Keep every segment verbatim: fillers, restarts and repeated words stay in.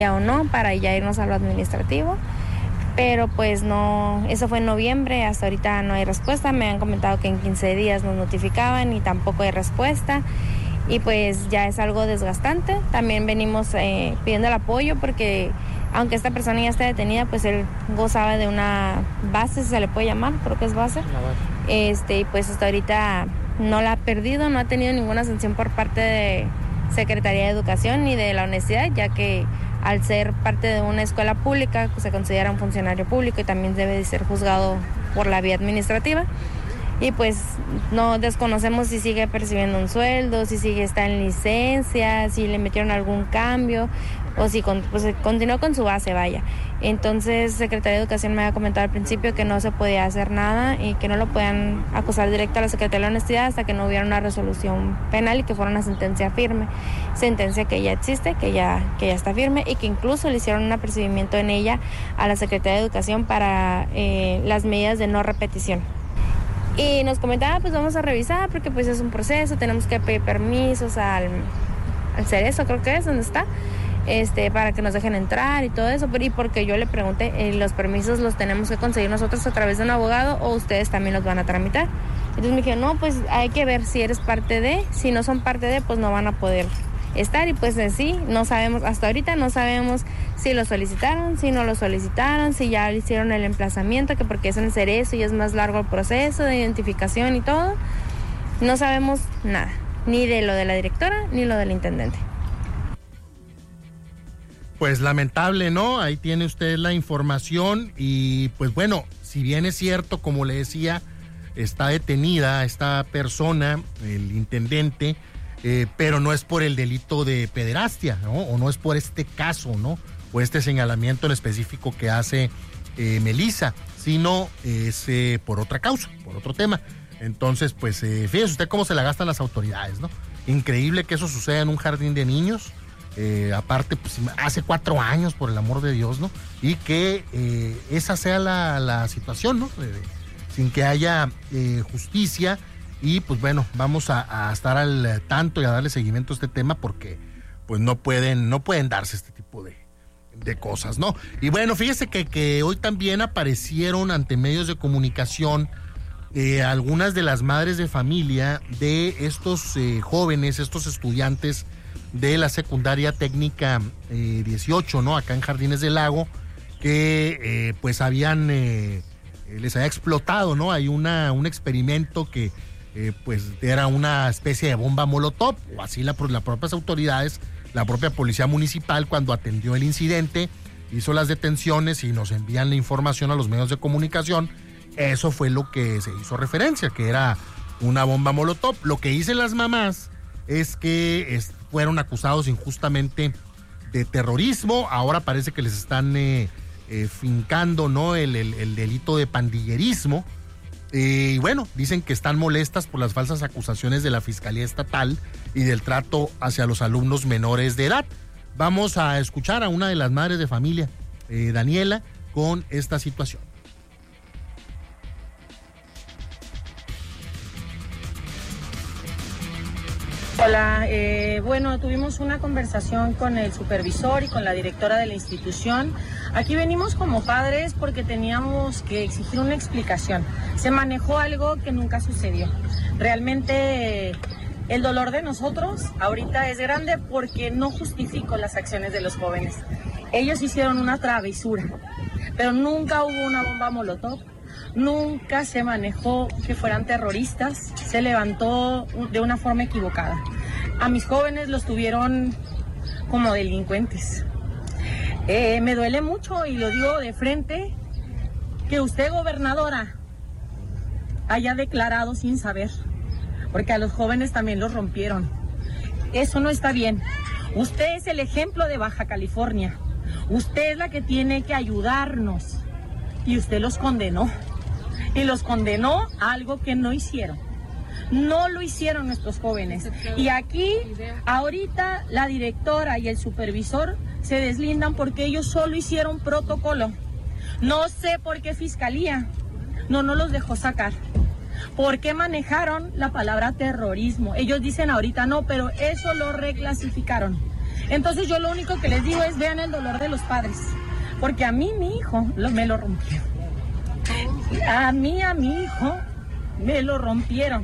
o no, para ya irnos a lo administrativo. Pero pues no, eso fue en noviembre, hasta ahorita no hay respuesta. Me han comentado que en quince días nos notificaban y tampoco hay respuesta. Y pues ya es algo desgastante. También venimos eh, pidiendo el apoyo porque aunque esta persona ya está detenida, pues él gozaba de una base, si se le puede llamar, creo que es base. Este, y pues hasta ahorita no la ha perdido, no ha tenido ninguna sanción por parte de Secretaría de Educación ni de la universidad, ya que al ser parte de una escuela pública, pues se considera un funcionario público y también debe de ser juzgado por la vía administrativa. Y pues no desconocemos si sigue percibiendo un sueldo, si sigue está en licencia, si le metieron algún cambio o si con, pues, continuó con su base, vaya. Entonces, Secretaría de Educación me había comentado al principio que no se podía hacer nada y que no lo podían acusar directo a la Secretaría de la Honestidad hasta que no hubiera una resolución penal y que fuera una sentencia firme. Sentencia que ya existe, que ya, que ya está firme y que incluso le hicieron un apercibimiento en ella a la Secretaría de Educación para eh, las medidas de no repetición. Y nos comentaba, pues vamos a revisar porque pues es un proceso, tenemos que pedir permisos al, al Cerezo, creo que es donde está, este, para que nos dejen entrar y todo eso. Y porque yo le pregunté, eh, los permisos los tenemos que conseguir nosotros a través de un abogado o ustedes también los van a tramitar. Entonces me dijeron, no, pues hay que ver si eres parte de, si no son parte de, pues no van a poder estar. Y pues en sí, no sabemos, hasta ahorita no sabemos si lo solicitaron, si no lo solicitaron, si ya hicieron el emplazamiento, que porque es en Cerezo y es más largo el proceso de identificación y todo. No sabemos nada, ni de lo de la directora, ni lo del intendente. Pues lamentable, ¿no? Ahí tiene usted la información y pues bueno, si bien es cierto, como le decía, está detenida esta persona, el intendente, eh, pero no es por el delito de pederastia, ¿no? O no es por este caso, ¿no? O este señalamiento en específico que hace eh, Melissa, sino es eh, por otra causa, por otro tema. Entonces, pues eh, fíjese usted cómo se la gastan las autoridades, ¿no? Increíble que eso suceda en un jardín de niños. Eh, aparte, pues hace cuatro años, por el amor de Dios, ¿no? Y que eh, esa sea la, la situación, ¿no? Eh, sin que haya eh, justicia. Y pues bueno, vamos a, a estar al tanto y a darle seguimiento a este tema porque pues no pueden, no pueden darse este tipo de, de cosas, ¿no? Y bueno, fíjese que, que hoy también aparecieron ante medios de comunicación eh, algunas de las madres de familia de estos eh, jóvenes, estos estudiantes de la secundaria técnica eh, dieciocho, ¿no? Acá en Jardines del Lago, que eh, pues habían, eh, les había explotado, ¿no? Hay una, un experimento que eh, pues era una especie de bomba molotov, o así la, las propias autoridades, la propia policía municipal cuando atendió el incidente, hizo las detenciones y nos envían la información a los medios de comunicación. Eso fue lo que se hizo referencia, que era una bomba molotov. Lo que dicen las mamás es que es, fueron acusados injustamente de terrorismo. Ahora parece que les están eh, eh, fincando, ¿no? el, el, el delito de pandillerismo. Y eh, bueno, dicen que están molestas por las falsas acusaciones de la Fiscalía Estatal y del trato hacia los alumnos menores de edad. Vamos a escuchar a una de las madres de familia, eh, Daniela, con esta situación. Hola, eh, bueno, tuvimos una conversación con el supervisor y con la directora de la institución. Aquí venimos como padres porque teníamos que exigir una explicación. Se manejó algo que nunca sucedió. Realmente eh, el dolor de nosotros ahorita es grande porque no justifico las acciones de los jóvenes. Ellos hicieron una travesura, pero nunca hubo una bomba molotov. Nunca se manejó que fueran terroristas, se levantó de una forma equivocada. A mis jóvenes los tuvieron como delincuentes. Eh, me duele mucho y lo digo de frente, que usted, gobernadora, haya declarado sin saber, porque a los jóvenes también los rompieron. Eso no está bien. Usted es el ejemplo de Baja California. Usted es la que tiene que ayudarnos y usted los condenó. Y los condenó a algo que no hicieron. No lo hicieron nuestros jóvenes. Y aquí, ahorita, la directora y el supervisor se deslindan porque ellos solo hicieron protocolo. No sé por qué Fiscalía no nos los dejó sacar. ¿Por qué manejaron la palabra terrorismo? Ellos dicen ahorita no, pero eso lo reclasificaron. Entonces yo lo único que les digo es vean el dolor de los padres, porque a mí mi hijo lo, me lo rompieron. A mí, a mi hijo me lo rompieron.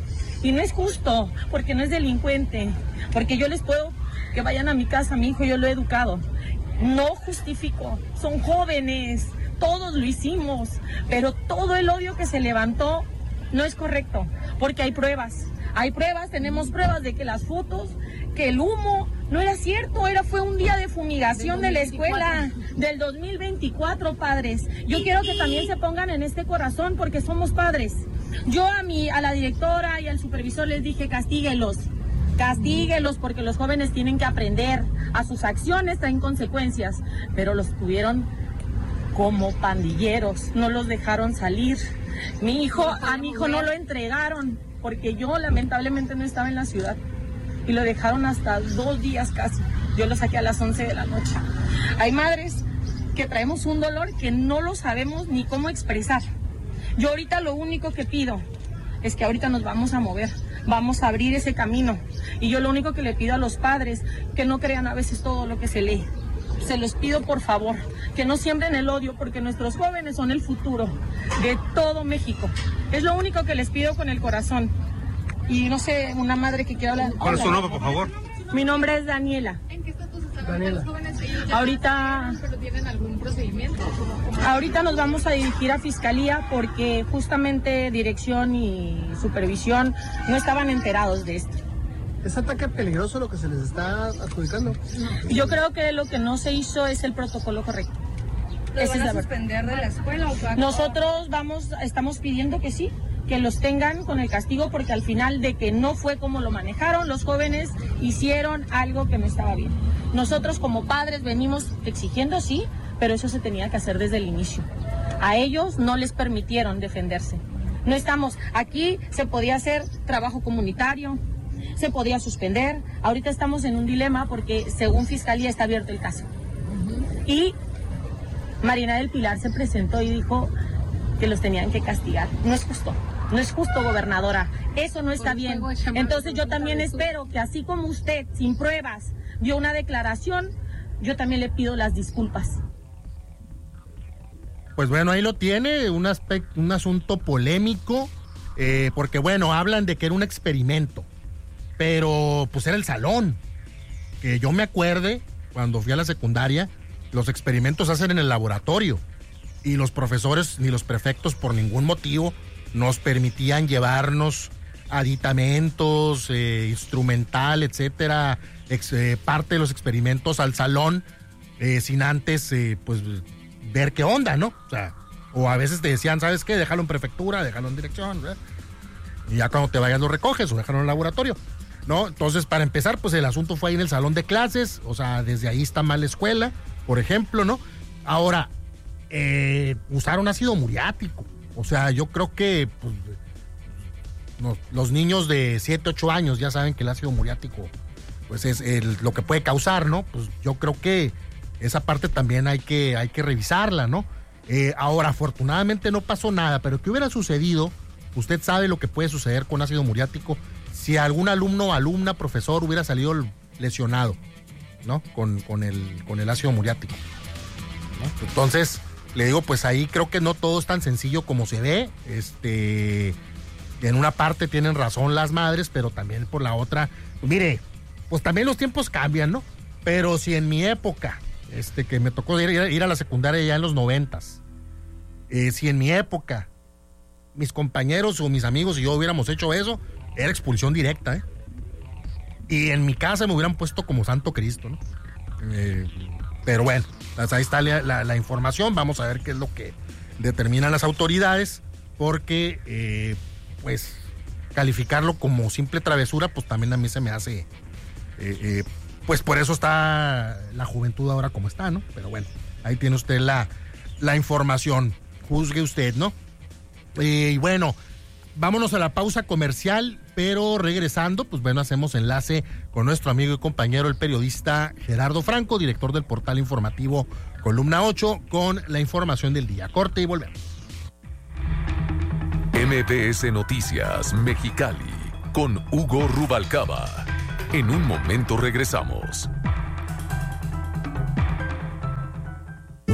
Y no es justo, porque no es delincuente, porque yo les puedo que vayan a mi casa, mi hijo yo lo he educado. No justifico, son jóvenes, todos lo hicimos, pero todo el odio que se levantó no es correcto, porque hay pruebas, hay pruebas, tenemos pruebas de que las fotos, que el humo no era cierto, era fue un día de fumigación de la escuela del dos mil veinticuatro, padres. Yo quiero que también se pongan en este corazón porque somos padres. Yo a mi a la directora y al supervisor les dije castíguelos. Castíguelos porque los jóvenes tienen que aprender, a sus acciones traen consecuencias, pero los tuvieron como pandilleros, no los dejaron salir. Mi hijo, a mi hijo no lo entregaron porque yo lamentablemente no estaba en la ciudad y lo dejaron hasta dos días casi. Yo lo saqué a las once de la noche. Hay madres que traemos un dolor que no lo sabemos ni cómo expresar. Yo ahorita lo único que pido es que ahorita nos vamos a mover. Vamos a abrir ese camino. Y yo lo único que le pido a los padres, que no crean a veces todo lo que se lee. Se los pido por favor, que no siembren el odio, porque nuestros jóvenes son el futuro de todo México. Es lo único que les pido con el corazón. Y no sé, una madre que quiera hablar. ¿Cuál es su nombre, por favor? Mi nombre es Daniela. ¿En qué estatus están los jóvenes? Ellos ya ahorita, pero tienen algún procedimiento. ahorita nos vamos a dirigir a fiscalía porque justamente dirección y supervisión no estaban enterados de esto. ¿Es ataque peligroso lo que se les está adjudicando? Yo creo que lo que no se hizo es el protocolo correcto. ¿Los van a suspender de la escuela o va? Nosotros vamos, estamos pidiendo que sí, que los tengan con el castigo, porque al final de que no fue como lo manejaron, los jóvenes hicieron algo que no estaba bien. Nosotros como padres venimos exigiendo sí, pero eso se tenía que hacer desde el inicio. A ellos no les permitieron defenderse. No estamos, aquí se podía hacer trabajo comunitario, se podía suspender. Ahorita estamos en un dilema porque según Fiscalía está abierto el caso. Y Marina del Pilar se presentó y dijo que los tenían que castigar. No es justo, no es justo, gobernadora. Eso no está bien. Entonces yo también espero que así como usted, sin pruebas, dio una declaración, yo también le pido las disculpas. Pues bueno, ahí lo tiene, un aspecto, un asunto polémico, eh, porque bueno, hablan de que era un experimento, pero pues era el salón. Que yo me acuerde, cuando fui a la secundaria, los experimentos se hacen en el laboratorio y los profesores ni los prefectos por ningún motivo nos permitían llevarnos aditamentos, eh, instrumental, etcétera, ex, eh, parte de los experimentos al salón eh, sin antes eh, pues ver qué onda, ¿no? O sea, o a veces te decían, ¿sabes qué? Déjalo en prefectura, déjalo en dirección, ¿verdad? Y ya cuando te vayas lo recoges o déjalo en el laboratorio, ¿no? Entonces, para empezar, pues el asunto fue ahí en el salón de clases, o sea, desde ahí está mal la escuela, por ejemplo, ¿no? Ahora, eh, usaron ácido muriático, o sea, yo creo que pues, no, los niños de siete, ocho años ya saben que el ácido muriático pues es el, lo que puede causar, ¿no? Pues yo creo que esa parte también hay que, hay que revisarla, ¿no? Eh, ahora, afortunadamente no pasó nada, pero ¿qué hubiera sucedido? Usted sabe lo que puede suceder con ácido muriático si algún alumno, alumna, profesor hubiera salido lesionado, ¿no? Con, con, el, con el ácido muriático, ¿no? Entonces, le digo, pues ahí creo que no todo es tan sencillo como se ve. Este, en una parte tienen razón las madres, pero también por la otra, pues mire, pues también los tiempos cambian, ¿no? Pero si en mi época, este, que me tocó ir, ir a la secundaria ya en los noventas, eh, si en mi época mis compañeros o mis amigos y yo hubiéramos hecho eso, era expulsión directa, ¿eh? Y en mi casa me hubieran puesto como Santo Cristo, ¿no? Eh, pero bueno, pues ahí está la, la, la información. Vamos a ver qué es lo que determinan las autoridades, porque eh, pues calificarlo como simple travesura, pues también a mí se me hace, eh, eh, pues por eso está la juventud ahora como está, ¿no? Pero bueno, ahí tiene usted la, la información, juzgue usted, ¿no? Eh, y bueno, vámonos a la pausa comercial, pero regresando, pues bueno, hacemos enlace con nuestro amigo y compañero, el periodista Gerardo Franco, director del portal informativo Columna ocho, con la información del día. Corte y volvemos. M B S Noticias Mexicali, con Hugo Rubalcaba. En un momento regresamos.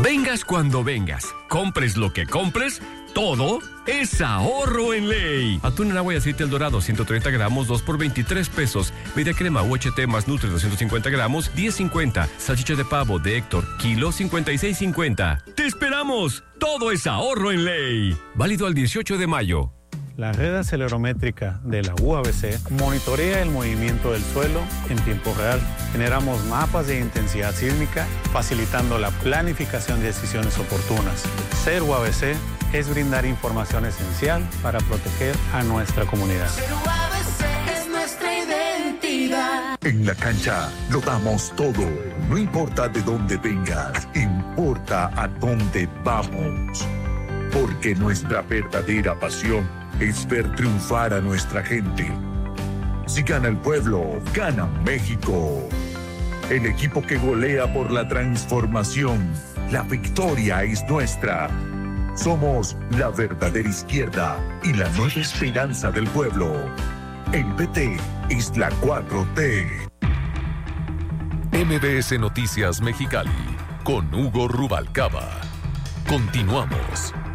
Vengas cuando vengas, compres lo que compres, todo es ahorro en ley. Atún en agua y aceite El Dorado, ciento treinta gramos, dos por veintitrés pesos. Media crema U H T más Nutri, doscientos cincuenta gramos, diez cincuenta. Salchicha de pavo de Héctor, kilo, cincuenta y seis cincuenta. ¡Te esperamos! Todo es ahorro en ley. Válido al dieciocho de mayo. La red acelerométrica de la U A B C monitorea el movimiento del suelo en tiempo real. Generamos mapas de intensidad sísmica, facilitando la planificación de decisiones oportunas. Ser U A B C es brindar información esencial para proteger a nuestra comunidad. Ser U A B C es nuestra identidad. En la cancha lo damos todo. No importa de dónde vengas, importa a dónde vamos. Porque nuestra verdadera pasión es ver triunfar a nuestra gente. Si gana el pueblo, gana México. El equipo que golea por la transformación. La victoria es nuestra. Somos la verdadera izquierda y la nueva esperanza del pueblo. El P T es la cuatro T. M B S Noticias Mexicali con Hugo Rubalcaba. Continuamos.